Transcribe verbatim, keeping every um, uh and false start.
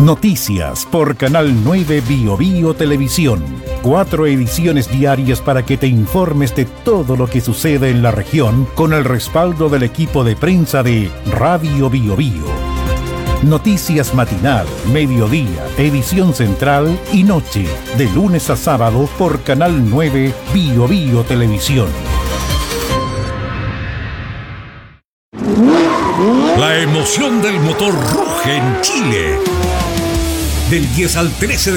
Noticias por Canal nueve Bio Bio Televisión. Cuatro ediciones diarias para que te informes de todo lo que sucede en la región con el respaldo del equipo de prensa de Radio Bio Bio. Noticias matinal, mediodía, edición central y noche, de lunes a sábado por Canal nueve Bio Bio Televisión. La emoción del motor ruge en Chile. Del diez al trece de